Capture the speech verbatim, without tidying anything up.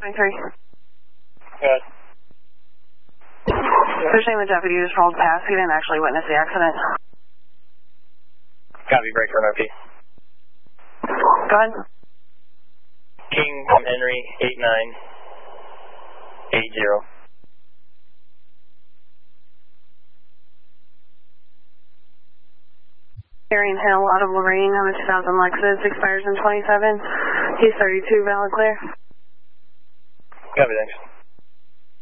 twenty-three. Good. There's name of deputy just rolled past. He didn't actually witness the accident. Copy, break for an O P. Go ahead. King from Henry, eight nine eight zero. Arian Hill out of Lorraine on the two thousand Lexus, expires in twenty-seven. He's thirty-two, valid clear. Copy, thanks.